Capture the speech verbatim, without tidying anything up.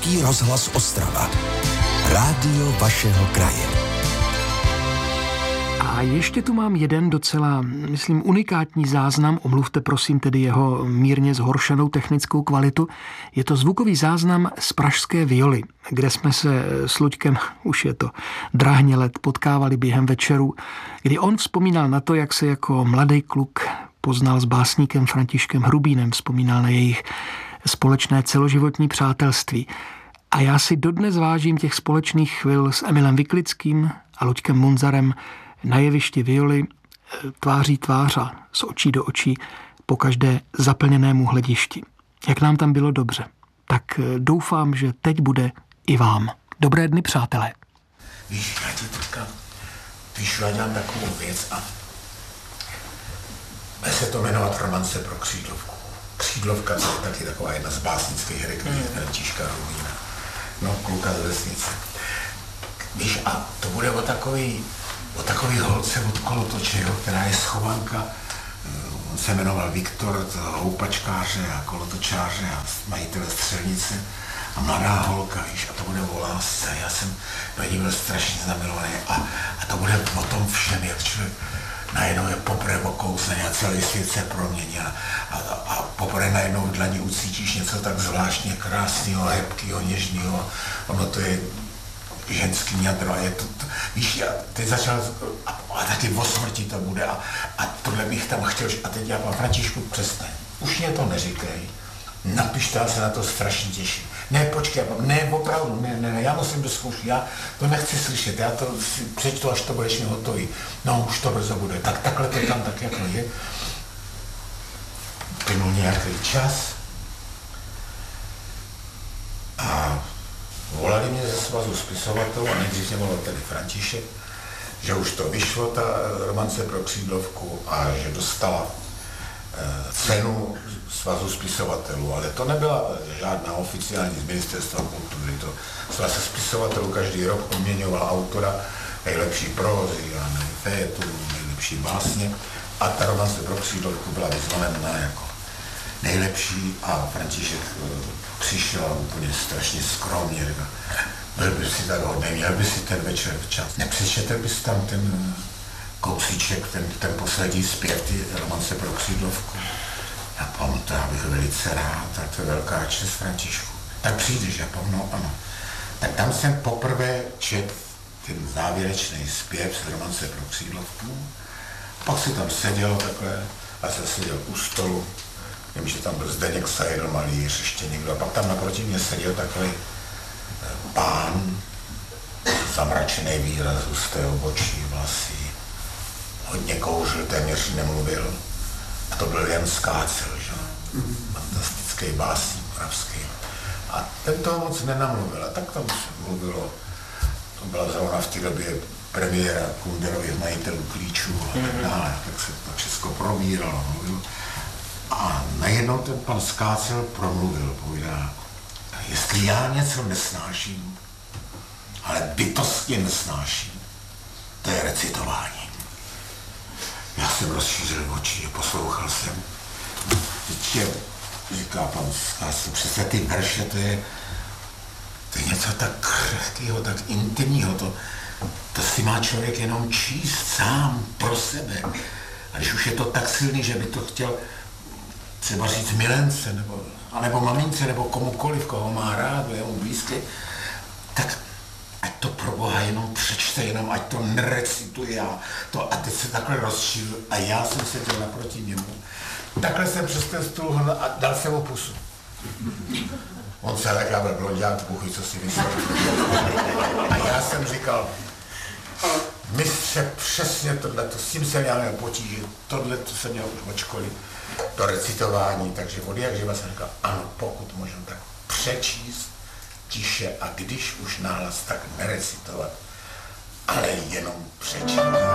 Český rozhlas Ostrava. Rádio vašeho kraje. A ještě tu mám jeden docela, myslím, unikátní záznam. Omluvte prosím tedy jeho mírně zhoršenou technickou kvalitu. Je to zvukový záznam z pražské Violy, kde jsme se s Luďkem, už je to drahně let, potkávali během večeru, kdy on vzpomínal na to, jak se jako mladý kluk poznal s básníkem Františkem Hrubínem, vzpomínal na jejich společné celoživotní přátelství. A já si dodnes vážím těch společných chvil s Emilem Vyklickým a Luďkem Munzarem na jevišti Violy tváří tvářa, z očí do očí, po každé zaplněnému hledišti. Jak nám tam bylo dobře, tak doufám, že teď bude i vám. Dobré dny, přátelé. Víš, já ti teďka, víš, já dělám takovou věc a bude se to jmenovat Romance pro křídlovku. Křídlovka, to je taky taková jedna z básnických hry, který je Františka Hrubína. No, kluka z vesnice. Víš, a to bude o takový, o takový holce od kolotoče, která je schovanka. On se jmenoval Viktor, houpačkáře a kolotočáře a majitele střelnice. A mladá holka, víš, a to bude o lásce. Já jsem do ní byl strašně zamilovaný a, a to bude o tom všem, jak člověk najednou je poprvé okouslený a celý svět se promění a, a, a poprvé najednou v dlani ucítíš něco tak zvláštně krásného, hebkého, něžného. Ono to je ženský jadro a je to, to víš, já teď začal, a, a taky o smrti to bude a, a tohle bych tam chtěl, a teď já vám, Františku, přestaň, už mě to neříkej, napište, já se na to strašně těším. Ne, počkej, ne, opravdu, ne, ne, ne, já musím do zkoušky, já to nechci slyšet, já to si přečtu, až to budeš mi hotový. No, už to brzo bude, tak takhle to tam tak jako je. Plynul nějaký čas a volali mě ze svazu spisovatelů a nejdřív mě volal tedy František, že už to vyšlo, ta Romance pro křídlovku a že dostala e, cenu svazu spisovatelů, ale to nebyla žádná oficiální z ministerstva kultury, to svaz spisovatelů každý rok odměňoval autora nejlepší prózy a fejetů, nejlepší básně a ta Romance pro křídlovku byla vyzvolena jako nejlepší a František přišel úplně strašně skromně, říkal, byl by si tak hodný, měl by si ten večer včas. Nepřečetl bys tam ten kousíček, ten, ten poslední zpěv, ty Romance pro křídlovku. Já pamatuju, to já bych velice rád, tak to je velká čest, Františku. Tak přijdeš, já pamatuju, ano. Tak tam jsem poprvé četl ten závěrečný zpěv z Romance pro křídlovku. Pak si tam seděl takhle, a jsem seděl u stolu. Vím, že tam byl Zdeněk Seidl, malíř, ještě někdo. A pak tam naproti mě seděl takový pán, zamračený výraz, husté obočí, vlasy, hodně kouřil, téměř nemluvil. A to byl Jan Skácel, že? Fantastický básník moravský. A ten toho moc nenamluvil, a tak tam se mluvilo. To byla zrovna v té době premiéra Kunderových majitelů klíčů a tak dále. Tak se to všechno probíralo, mluvilo. A najednou ten pan Skácel promluvil, povídá, jestli já něco nesnáším, ale bytostně nesnáším, to je recitování. Já jsem rozšířil oči, poslouchal jsem. Teď je, říká pan Skácel, přesně ty verše, to je, to je něco tak křehkého, tak intimního, to, to si má člověk jenom číst sám pro sebe. A když už je to tak silný, že by to chtěl třeba říct milence, nebo, anebo mamince, nebo komukoliv, koho má rád, je mu blízký, tak ať to pro Boha jenom přečte, jenom ať to nerecituje a, to, a teď se takhle rozšířil a já jsem seděl naproti němu. Takhle jsem přes ten stůl a dal jsem mu pusu. On se tak, já byl blonďák, buchy, co si myslel. A já jsem říkal, mistře, přesně tohle, to, s tím jsem já měl potíže, tohle to jsem měl už od školy, to recitování, takže od jak živa jsem říkal, ano, pokud můžu, tak přečíst tiše a když už nahlas, tak nerecitovat, ale jenom přečíst.